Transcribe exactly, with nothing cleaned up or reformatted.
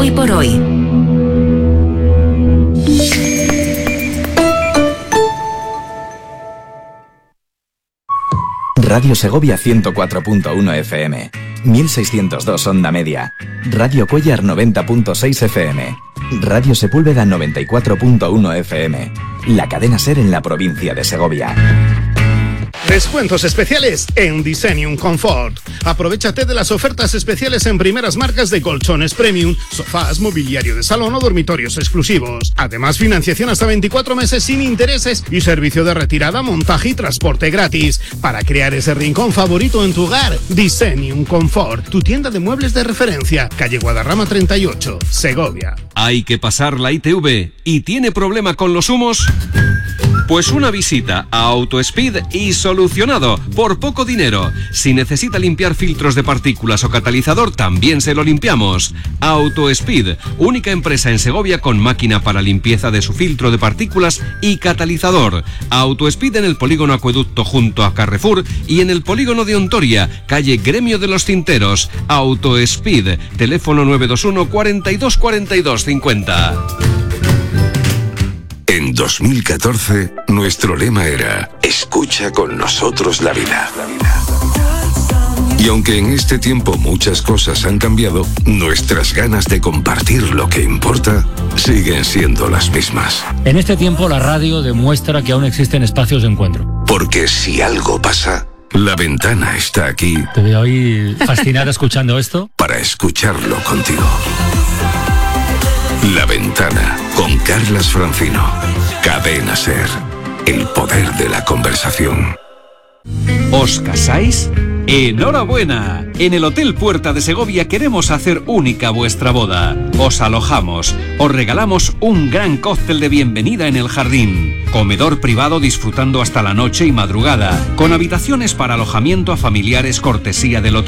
Hoy por hoy. Radio Segovia ciento cuatro punto uno F M, mil seiscientos dos onda media, Radio Cuéllar noventa punto seis F M, Radio Sepúlveda noventa y cuatro punto uno F M, la cadena SER en la provincia de Segovia. Descuentos especiales en Designium Comfort. Aprovechate de las ofertas especiales en primeras marcas de colchones premium, sofás, mobiliario de salón o dormitorios exclusivos. Además, financiación hasta veinticuatro meses sin intereses y servicio de retirada, montaje y transporte gratis. Para crear ese rincón favorito en tu hogar, Designium Comfort, tu tienda de muebles de referencia, calle Guadarrama treinta y ocho, Segovia. ¿Hay que pasar la I T V y tiene problema con los humos? Pues una visita a AutoSpeed y solucionado, por poco dinero. Si necesita limpiar filtros de partículas o catalizador, también se lo limpiamos. AutoSpeed, única empresa en Segovia con máquina para limpieza de su filtro de partículas y catalizador. AutoSpeed en el polígono Acueducto junto a Carrefour y en el polígono de Ontoria, calle Gremio de los Tinteros. AutoSpeed, teléfono nueve dos uno, cuarenta y dos, cuarenta y dos, cincuenta. En dos mil catorce, nuestro lema era escucha con nosotros la vida. Y aunque en este tiempo muchas cosas han cambiado, nuestras ganas de compartir lo que importa siguen siendo las mismas. En este tiempo la radio demuestra que aún existen espacios de encuentro. Porque si algo pasa, La Ventana está aquí. Te veo ahí fascinada escuchando esto. Para escucharlo contigo. La Ventana, con Carlas Francino. Cadena SER. El poder de la conversación. ¿Os casáis? ¡Enhorabuena! En el Hotel Puerta de Segovia queremos hacer única vuestra boda. Os alojamos, os regalamos un gran cóctel de bienvenida en el jardín, comedor privado disfrutando hasta la noche y madrugada, con habitaciones para alojamiento a familiares cortesía del hotel.